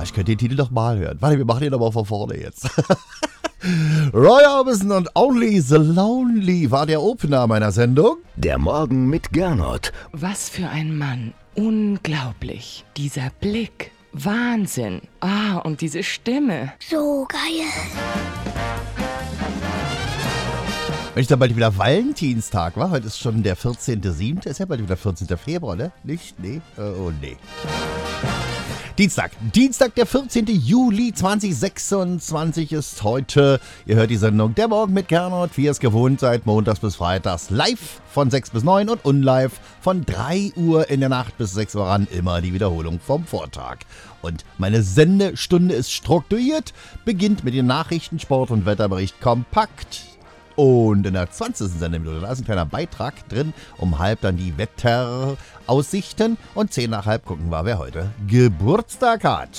ich könnte den Titel doch mal hören. Warte, wir machen den aber von vorne jetzt. Roy Orbison und Only the Lonely war der Opener meiner Sendung. Der Morgen mit Gernot. Was für ein Mann. Unglaublich. Dieser Blick. Wahnsinn. Und diese Stimme. So geil. Wenn ich dann bald wieder Valentinstag war, heute ist schon der 14.07., ist ja bald wieder 14. Februar, ne? Nicht? Nee? Oh, nee. Dienstag, der 14. Juli 2026 ist heute. Ihr hört die Sendung Der Morgen mit Gernot, wie ihr es gewohnt seid, montags bis freitags live von 6 bis 9 und unlive von 3 Uhr in der Nacht bis 6 Uhr ran, immer die Wiederholung vom Vortag. Und meine Sendestunde ist strukturiert, beginnt mit den Nachrichten, Sport und Wetterbericht kompakt. Und in der 20. Sendeminute, da ist ein kleiner Beitrag drin, um halb dann die Wetteraussichten und 10 nach halb gucken wir, wer heute Geburtstag hat.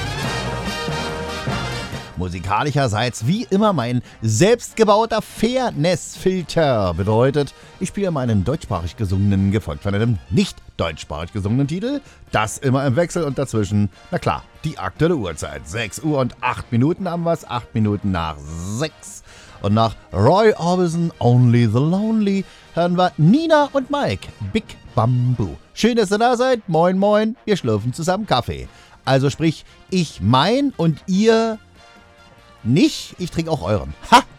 Musikalischerseits wie immer mein selbstgebauter Fairness-Filter bedeutet, ich spiele meinen deutschsprachig gesungenen, gefolgt von einem nicht deutschsprachig gesungenen Titel, das immer im Wechsel und dazwischen, na klar, die aktuelle Uhrzeit. 6 Uhr und 8 Minuten haben wir es, 8 Minuten nach 6. Und nach Roy Orbison, Only the Lonely, hören wir Nina und Mike, Big Bamboo. Schön, dass ihr da seid. Moin, moin. Wir schlürfen zusammen Kaffee. Also sprich, ich mein und ihr nicht. Ich trinke auch euren. Ha!